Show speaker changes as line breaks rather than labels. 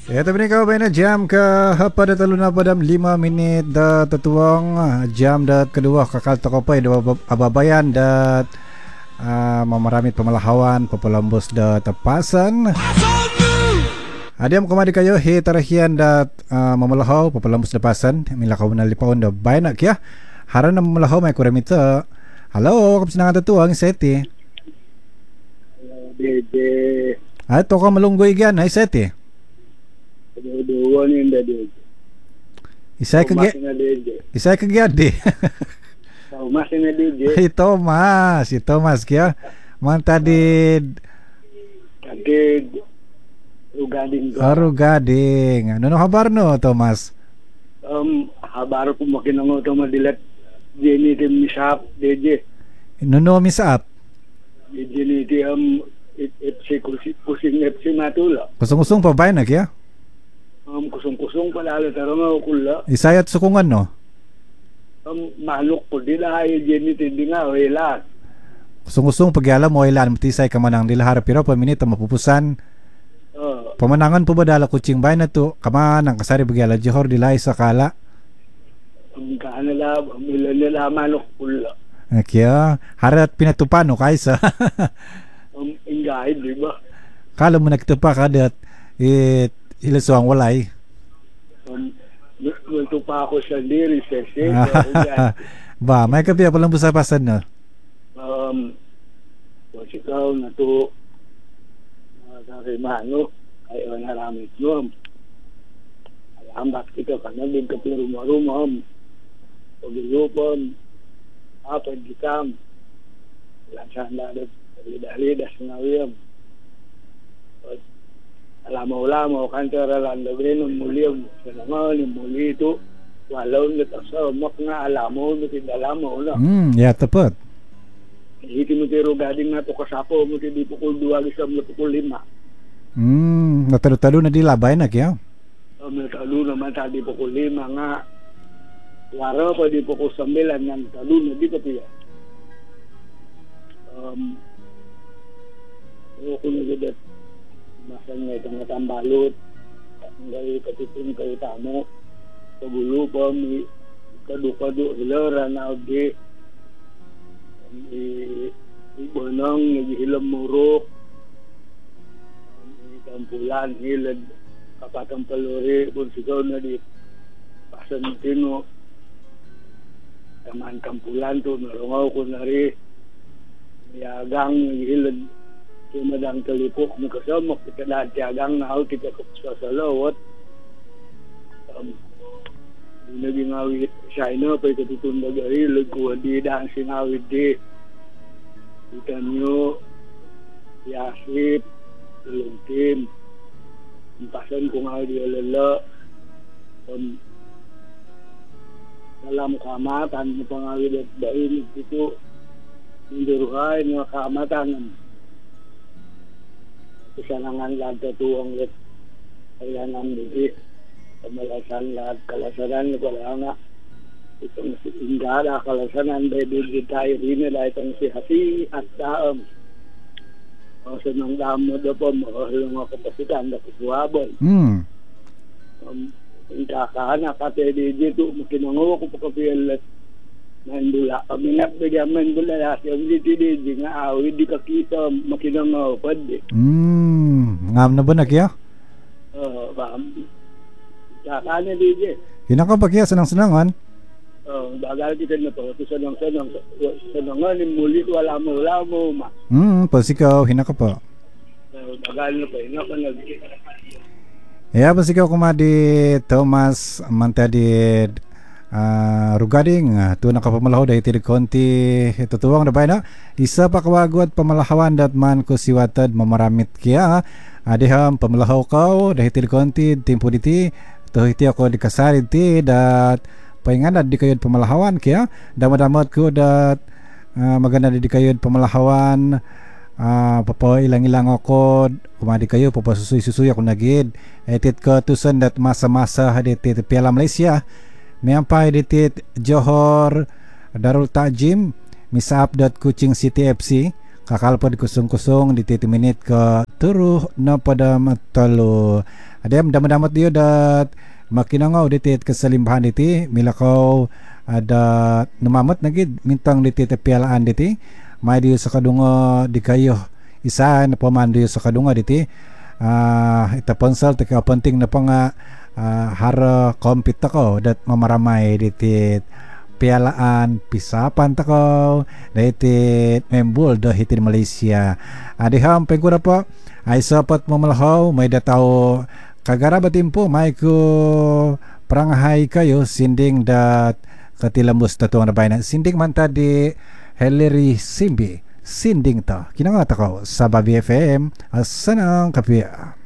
Ya, tapi ni kau bina jam ke pada telun padam 5 minit da tetuang jam da kedua kakal tokopai da ababayan da memaramit pemelahawan popolambus da tepasan. Adiam kumadi kayo he tarahian da memelahau popolambus da pasan mila kau menali paun da banyak ya. Harana memelahau mai kuramita. Halo, kapsenangan tetuang seti.
Dede.
Ato ka malunggo igyan ay seti.
Dua ni nda dede.
Isay kagiyadi.
Thomas na dede.
Si Thomas kaya man tadi
Kagid Rugading ko.
Rugading. Ano kabar no Thomas?
Habar ko makinango to madilat Jenny tim misap DJ.
Nuno misap.
Jenny ti FC kusing FC matula.
Kusung-kusung pa ba na kaya?
Kusung-kusung pala tarong kula.
Isayat sukungan no?
Manok po dila ay Jenny ti nga wala.
Kusung-kusung pagyala mo ilan matisay ka manang dila harap pero paminita mapupusan. Pamanangan po ba dala kuching bay na to kamanang kasari pagyala Johor dilay sa kala.
Kanila nila manok pula.
Kaya harat pinatupano kaysa.
Ingay di ba?
Kala mo nagtupa kadat ilaso ang walay.
Nagtupa ako sa diri sese.
Ba, may kapiya palang busapasan na.
Ikaw na to kay manok ay naramit mo. Alambat kita kana din ka rumah-rumah. Pagilupon apa dikam lansan dadat lidah-lidah sengawiyam lama-lama kan cara landa berenung muliam senama ni muli itu walau letasa makna alamo mesti dalamo na
ya tepat
itu mesti Rugading na to kasapo mesti di pukul 2 hingga pukul 5
natalo-talo na dilabay na kaya
natalo naman tadi pukul 5 nga waro pa di pukul 9 ng talo na di kapiya kung nagadat masanya itong natambalot ngay katipin kayo tamo pagulo pa may kadu-kadu hilara na di ibonang naghihilam murok tampulan hilad kapatang palori kung sigaw na di pasan tino tamaan tampulan to narungaw ko na rin yagang naghihilan sumadang talipok na kasama kita na tiyagang na ako kita kapasalawat naging awit siya ina pa ikatutundag ay lagkuhan di daan sinawit di kita nyo yasip tulungtin pasan kung ako di alala alam kamatan na pangawid at dain ito hinduruhay na kamatan kasanangan lahat tuwang lit kailangan hindi kamalasan lahat kalasanan wala nga itong indara kalasanan dahil tayo rin nila itong si Hasi at Daam sa nang damo na po mahal nga kapasitan na kusuhabon yung kakana kate dito makinangawa ko pa kapiyalat mandula kami nakbigyan mandula lahat yung dito nga awid di kakita makinangawa pa di
ngam na ba na kaya?
Kakana dito
hinaka pa kaya sanang-sanangan?
bagal kita na to sanangan yung muli wala mo ma
pasikaw hinaka pa
bagal na pa hinaka na
ya pasikaw kumadi Thomas mantadi Rugading tu nakapamalaho dahil tiri konti tutuwang na na isa pa kawagwad pamalahawan dat man ko siwatad mamaramit kaya adiham pamalahaw kau dahil tiri konti timpo diti to hiti ako di kasarid ti dat paingan di kayod pamalahawan kaya damat-damat ko dat maganda di kayod pamalahawan papa ilang-ilang ako kumadi kayo papasusuy-susuy ako nagid etit ko tusan dat masa-masa hadit Piala Malaysia Miampay ditit Johor Darul Tajim Misap Kuching City FC kakalpad kusong-kusong ditit minit ke turuh na pada matalo Adem damat dia dat makinangaw ditit kasalimbahan diti milakaw ada namamat nagid mintang ditit pialaan diti may diyo sa kadunga di kayo isa na pamandiyo sa kadunga diti ita ponsel tika penting na pa nga hara kompit ako dat mamaramay ditit pialaan pisapan tako ditit membul do hitin Malaysia adiham pegura po ay sapat mamalahaw may dataw kagarabatin po may ko prangahay kayo sinding dat katilambos na tuwang nabayan sinding man tadi Hilary Simbi sinding to kinangata ko sa Babi FM asanang kapya